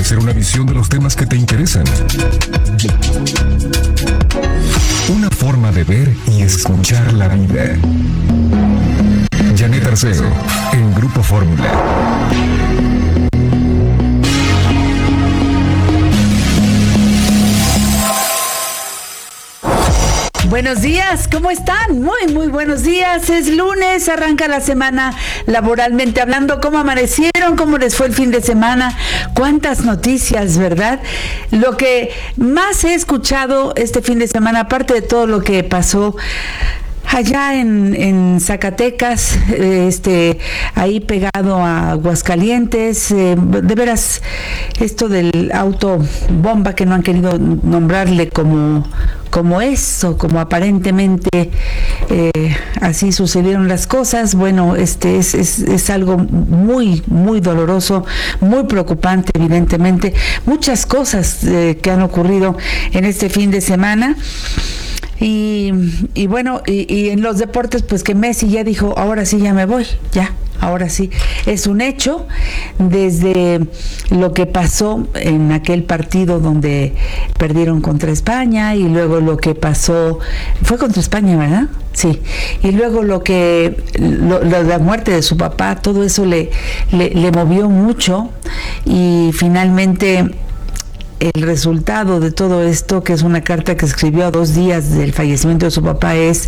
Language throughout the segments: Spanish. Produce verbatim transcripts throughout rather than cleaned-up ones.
ofrecer una visión de los temas que te interesan. Una forma de ver y escuchar la vida. Janet Arceo, en Grupo Fórmula. Buenos días, ¿cómo están? Muy, muy buenos días. Es lunes, arranca la semana laboralmente hablando. ¿Cómo amanecieron? ¿Cómo les fue el fin de semana? ¿Cuántas noticias, verdad? Lo que más he escuchado este fin de semana, aparte de todo lo que pasó allá en, en Zacatecas, este, ahí pegado a Aguascalientes, eh, de veras, esto del auto bomba que no han querido nombrarle como, como eso, como aparentemente eh, así sucedieron las cosas. Bueno, este es, es, es algo muy, muy doloroso, muy preocupante, evidentemente. Muchas cosas eh, que han ocurrido en este fin de semana. Y, y bueno, y, y en los deportes, pues que Messi ya dijo, ahora sí ya me voy, ya, ahora sí. Es un hecho, desde lo que pasó en aquel partido donde perdieron contra España, y luego lo que pasó, fue contra España, ¿verdad? Sí, y luego lo que, lo, lo, la muerte de su papá, todo eso le, le, le movió mucho, y finalmente el resultado de todo esto, que es una carta que escribió a dos días del fallecimiento de su papá, es: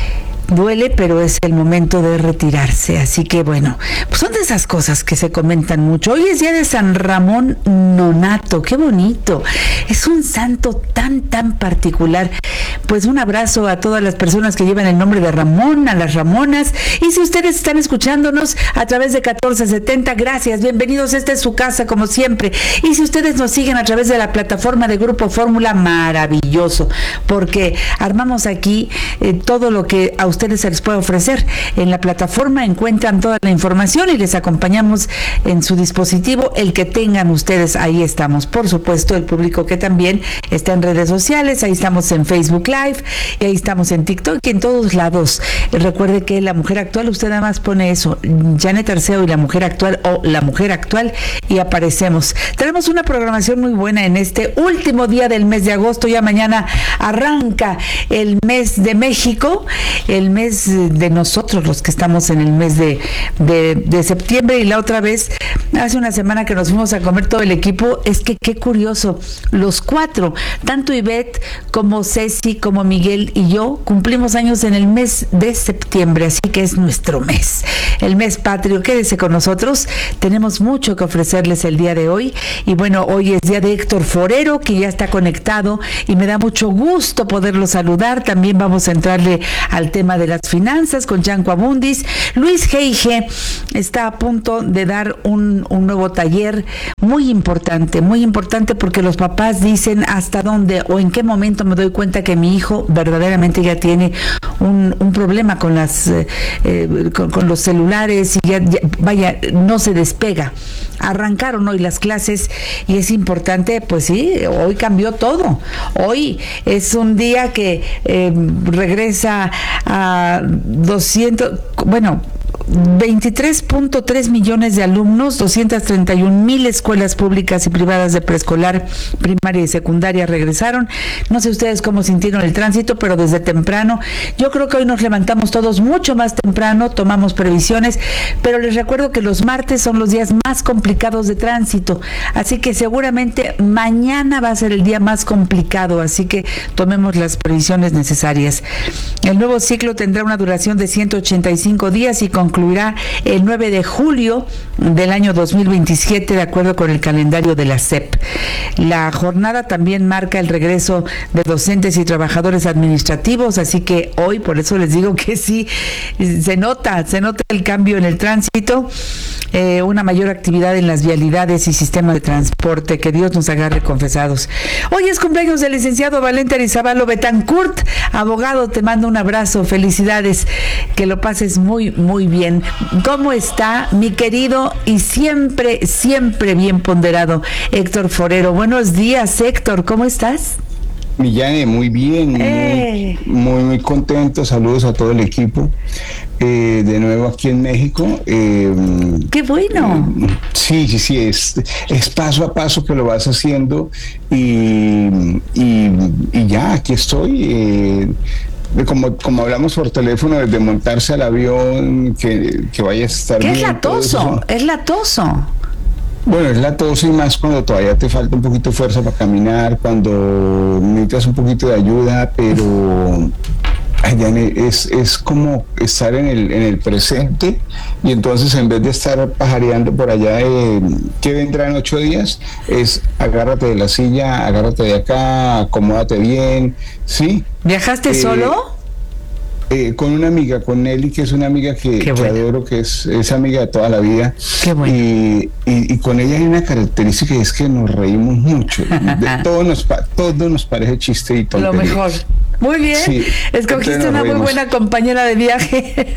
duele, pero es el momento de retirarse. Así que bueno, pues son de esas cosas que se comentan mucho. Hoy es día de San Ramón Nonato, qué bonito. Es un santo tan, tan particular. Pues un abrazo a todas las personas que llevan el nombre de Ramón, a las Ramonas. Y si ustedes están escuchándonos a través de catorce setenta, gracias, bienvenidos, esta es su casa como siempre. Y si ustedes nos siguen a través de la plataforma de Grupo Fórmula, maravilloso, porque armamos aquí eh, todo lo que a ustedes se les puede ofrecer. En la plataforma encuentran toda la información y les acompañamos en su dispositivo, el que tengan ustedes, ahí estamos. Por supuesto, el público que también está en redes sociales, ahí estamos en Facebook Live, y ahí estamos en TikTok y en todos lados. Recuerde que La Mujer Actual, usted nada más pone eso, Janet Arceo y La Mujer Actual, o La Mujer Actual, y aparecemos. Tenemos una programación muy buena en este último día del mes de agosto. Ya mañana arranca el mes de México, el mes de nosotros, los que estamos en el mes de, de, de septiembre. Y la otra vez, hace una semana que nos fuimos a comer todo el equipo, es que qué curioso, los cuatro, tanto Ivette como Ceci, como Miguel y yo, cumplimos años en el mes de septiembre, así que es nuestro mes, el mes patrio. Quédese con nosotros, tenemos mucho que ofrecerles el día de hoy. Y bueno, hoy es día de Héctor Forero, que ya está conectado y me da mucho gusto poderlo saludar. También vamos a entrarle al tema de las finanzas con Yanko Abundis. Luis Geige está a punto de dar un, un nuevo taller muy importante, muy importante, porque los papás dicen hasta dónde o en qué momento me doy cuenta que mi hijo verdaderamente ya tiene un, un problema con las eh, eh, con, con los celulares, y ya, ya, vaya, no se despega. Arrancaron hoy las clases y es importante, pues sí, hoy cambió todo. Hoy es un día que eh, regresa a doscientos, bueno, veintitrés punto tres millones de alumnos, doscientas treinta y un mil escuelas públicas y privadas de preescolar, primaria y secundaria regresaron. No sé ustedes cómo sintieron el tránsito, pero desde temprano, yo creo que hoy nos levantamos todos mucho más temprano, tomamos previsiones, pero les recuerdo que los martes son los días más complicados de tránsito, así que seguramente mañana va a ser el día más complicado, así que tomemos las previsiones necesarias. El nuevo ciclo tendrá una duración de ciento ochenta y cinco días y concluirá el nueve de julio del año dos mil veintisiete, de acuerdo con el calendario de la S E P. La jornada también marca el regreso de docentes y trabajadores administrativos, así que hoy, por eso les digo que sí, se nota, se nota el cambio en el tránsito, eh, una mayor actividad en las vialidades y sistemas de transporte. Que Dios nos agarre confesados. Hoy es cumpleaños del licenciado Valente Arizabalo Betancourt, abogado, te mando un abrazo, felicidades, que lo pases muy, muy bien. ¿Cómo está mi querido y siempre, siempre bien ponderado Héctor Forero? Buenos días, Héctor, ¿cómo estás? Millane, muy bien, ¡Eh! muy, muy, muy contento. Saludos a todo el equipo. Eh, de nuevo aquí en México. Eh, ¡Qué bueno! eh, sí, sí, sí, es, es paso a paso que lo vas haciendo y, y, y ya, aquí estoy. Eh, como, como hablamos por teléfono, desde montarse al avión, que, que vaya a estar ¿Qué bien. es latoso? Es latoso. Bueno, es latoso y más cuando todavía te falta un poquito de fuerza para caminar, cuando necesitas un poquito de ayuda, pero ay, Diane, es, es como estar en el, en el presente y entonces en vez de estar pajareando por allá, eh, ¿qué vendrá en ocho días? Es agárrate de la silla, agárrate de acá, acomódate bien, ¿sí? ¿Viajaste Eh, solo? Eh, con una amiga, con Nelly, que es una amiga que, que bueno. adoro, que es, es amiga de toda la vida. Qué bueno. Y, y, y con ella hay una característica, y es que nos reímos mucho. De, todo, nos, todo nos parece chiste y tontería. Lo mejor. Muy bien. Sí, escogiste una muy buena compañera de viaje.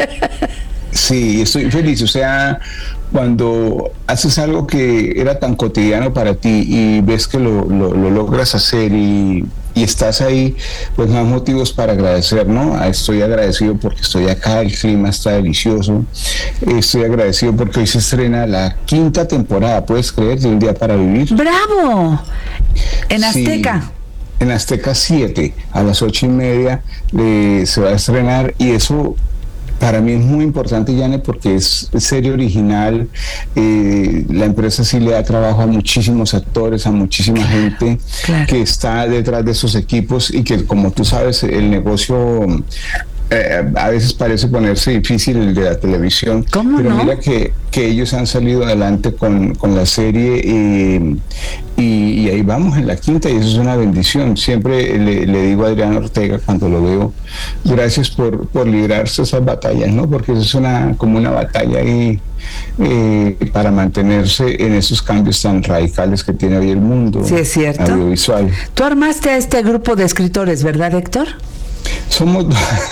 Sí, estoy feliz. O sea, cuando haces algo que era tan cotidiano para ti y ves que lo, lo, lo logras hacer y, y estás ahí, pues más motivos para agradecer, ¿no? Estoy agradecido porque estoy acá, el clima está delicioso. Estoy agradecido porque hoy se estrena la quinta temporada, ¿puedes creer? De Un Día para Vivir. ¡Bravo! En Azteca. Sí. En Azteca siete, a las ocho y media eh, se va a estrenar y eso para mí es muy importante, Yane, porque es serie original. Eh, la empresa sí le da trabajo a muchísimos actores, a muchísima gente Claro. que está detrás de esos equipos y que, como tú sabes, el negocio eh, a veces parece ponerse difícil, el de la televisión. ¿Cómo pero no? mira que, que ellos han salido adelante con, con la serie eh, y, y ahí vamos en la quinta y eso es una bendición. Siempre le, le digo a Adrián Ortega cuando lo veo, gracias por, por librarse esas batallas, ¿no? Porque eso es una, como una batalla ahí eh, para mantenerse en esos cambios tan radicales que tiene hoy el mundo. Sí, es cierto. Audiovisual. Tú armaste a este grupo de escritores, ¿verdad, Héctor? Somos,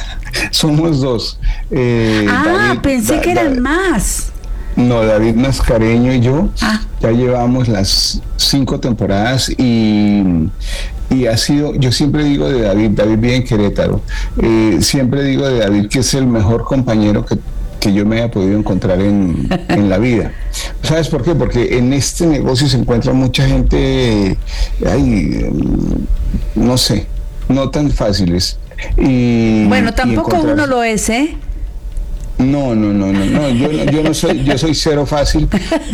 somos dos. Eh, ah, David, pensé da, que eran da, más. No, David Mascareño y yo Ah. ya llevamos las cinco temporadas y, y ha sido, yo siempre digo de David, David vive en Querétaro, eh, siempre digo de David que es el mejor compañero que, que yo me haya podido encontrar en, en la vida. ¿Sabes por qué? Porque en este negocio se encuentra mucha gente, ay, no sé, no tan fáciles. Y, Bueno, tampoco y encontrar... uno lo es, ¿eh? No, no, no, no, no, yo, no, yo no soy, yo soy cero fácil.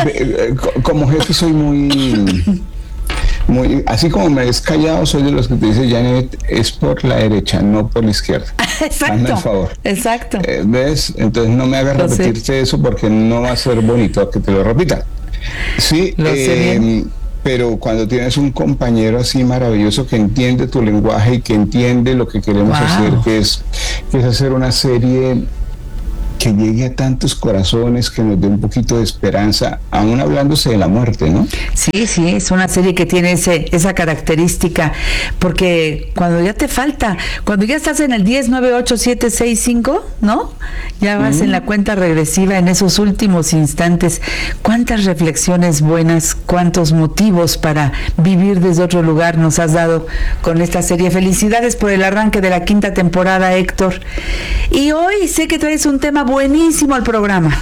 Como jefe soy muy, muy, así como me ves callado, soy de los que te dice, Janet, es por la derecha, no por la izquierda. Exacto. Hazme el favor. Exacto. Eh, ¿Ves? Entonces no me hagas Lo repetirte sé. eso porque no va a ser bonito que te lo repita. Sí, Lo sé eh, bien. pero cuando tienes un compañero así maravilloso que entiende tu lenguaje y que entiende lo que queremos Wow. hacer, que es, que es hacer una serie que llegue a tantos corazones, que nos dé un poquito de esperanza, aún hablándose de la muerte, ¿no? Sí, sí, es una serie que tiene ese, esa característica, porque cuando ya te falta, cuando ya estás en el diez, nueve, ocho, siete, seis, cinco, ¿no? Ya vas Uh-huh. en la cuenta regresiva en esos últimos instantes. ¿Cuántas reflexiones buenas, cuántos motivos para vivir desde otro lugar nos has dado con esta serie? Felicidades por el arranque de la quinta temporada, Héctor. Y hoy sé que traes un tema buenísimo al programa.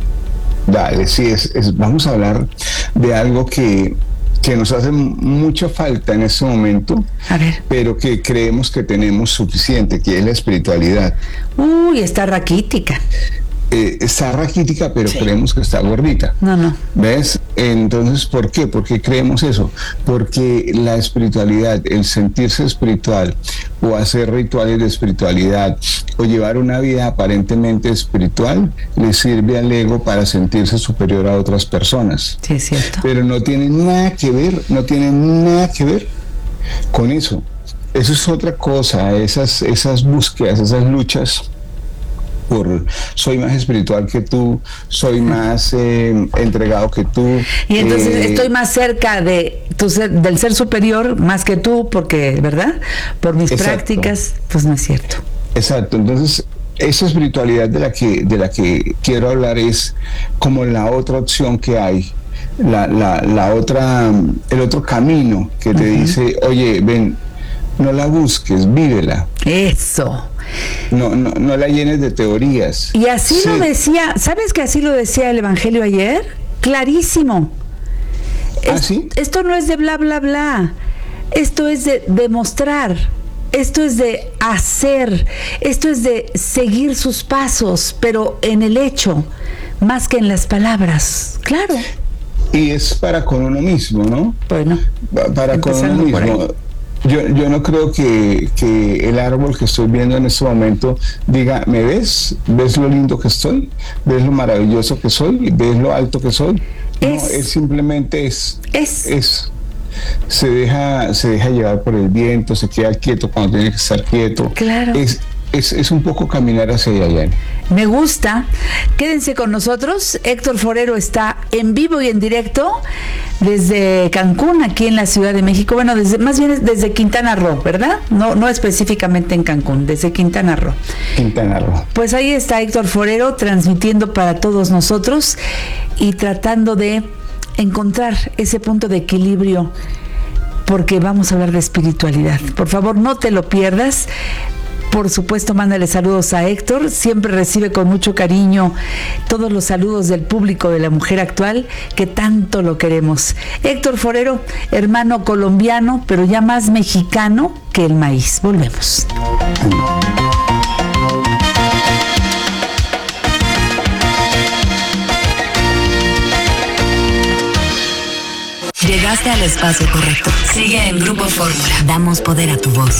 Dale, sí, es, es, vamos a hablar de algo que, que nos hace mucha falta en este momento, A ver. pero que creemos que tenemos suficiente, que es la espiritualidad. Uy, está raquítica. Eh, está raquítica, pero Sí. creemos que está gordita. No, no. ¿Ves? Entonces, ¿por qué? ¿Por qué creemos eso? Porque la espiritualidad, el sentirse espiritual o hacer rituales de espiritualidad o llevar una vida aparentemente espiritual le sirve al ego para sentirse superior a otras personas. Sí, es cierto. Pero no tiene nada que ver, no tiene nada que ver con eso. Eso es otra cosa, esas, esas búsquedas, esas luchas por soy más espiritual que tú, soy más eh, entregado que tú. Y entonces eh, estoy más cerca de tu ser, del ser superior más que tú, porque, ¿verdad? Por mis Exacto. prácticas, pues no es cierto. Exacto, entonces esa espiritualidad de la que, de la que quiero hablar es como la otra opción que hay, la, la, la otra, el otro camino que te Ujú. dice, oye, ven, no la busques, vívela. Eso. No, no, no la llenes de teorías. Y así Sí. lo decía, ¿sabes que así lo decía el Evangelio ayer? Clarísimo. ¿Ah, Es- sí? Esto no es de bla, bla, bla. Esto es de demostrar. Esto es de hacer. Esto es de seguir sus pasos, pero en el hecho, más que en las palabras. Claro. Y es para con uno mismo, ¿no? Bueno. Pa- Para con uno Empezando por mismo. Yo, yo no creo que, que el árbol que estoy viendo en este momento diga, ¿me ves? ¿Ves lo lindo que estoy? ¿Ves lo maravilloso que soy? ¿Ves lo alto que soy? No, Es. es simplemente es. Es. Es. Se deja, se deja llevar por el viento, se queda quieto cuando tiene que estar quieto. Claro. Es, es, es un poco caminar hacia allá. Me gusta. Quédense con nosotros. Héctor Forero está en vivo y en directo desde Cancún, aquí en la Ciudad de México. Bueno, desde, más bien es desde Quintana Roo, ¿verdad? No, no específicamente en Cancún, desde Quintana Roo. Quintana Roo. Pues ahí está Héctor Forero transmitiendo para todos nosotros y tratando de encontrar ese punto de equilibrio, porque vamos a hablar de espiritualidad. Por favor, no te lo pierdas. Por supuesto, mándale saludos a Héctor. Siempre recibe con mucho cariño todos los saludos del público de La Mujer Actual, que tanto lo queremos. Héctor Forero, hermano colombiano, pero ya más mexicano que el maíz. Volvemos. Llegaste al espacio correcto. Sigue en Grupo Fórmula. Damos poder a tu voz.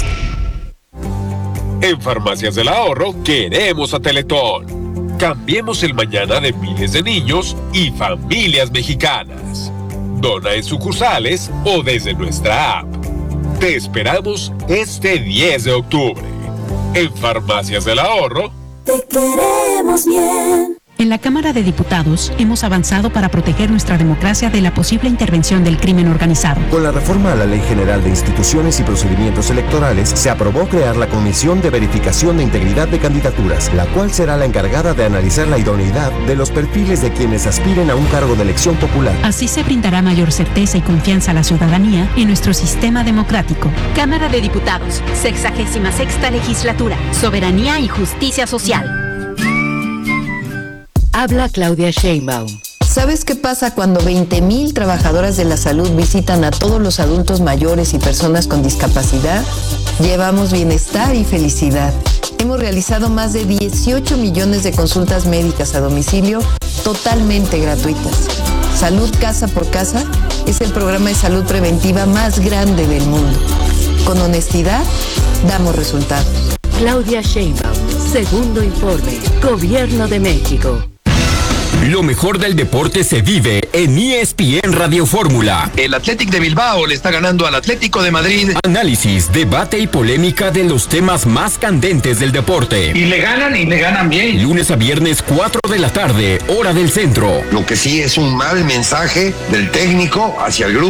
En Farmacias del Ahorro queremos a Teletón. Cambiemos el mañana de miles de niños y familias mexicanas. Dona en sucursales o desde nuestra app. Te esperamos este diez de octubre. En Farmacias del Ahorro. Te queremos bien. En la Cámara de Diputados hemos avanzado para proteger nuestra democracia de la posible intervención del crimen organizado. Con la reforma a la Ley General de Instituciones y Procedimientos Electorales, se aprobó crear la Comisión de Verificación de Integridad de Candidaturas, la cual será la encargada de analizar la idoneidad de los perfiles de quienes aspiren a un cargo de elección popular. Así se brindará mayor certeza y confianza a la ciudadanía en nuestro sistema democrático. Cámara de Diputados, sexagésima sexta legislatura, soberanía y justicia social. Habla Claudia Sheinbaum. ¿Sabes qué pasa cuando veinte mil trabajadoras de la salud visitan a todos los adultos mayores y personas con discapacidad? Llevamos bienestar y felicidad. Hemos realizado más de dieciocho millones de consultas médicas a domicilio totalmente gratuitas. Salud Casa por Casa es el programa de salud preventiva más grande del mundo. Con honestidad, damos resultados. Claudia Sheinbaum. Segundo informe. Gobierno de México. Lo mejor del deporte se vive en E S P N Radio Fórmula. El Athletic de Bilbao le está ganando al Atlético de Madrid. Análisis, debate y polémica de los temas más candentes del deporte. Y le ganan y le ganan bien. Lunes a viernes, cuatro de la tarde, hora del centro. Lo que sí es un mal mensaje del técnico hacia el grupo.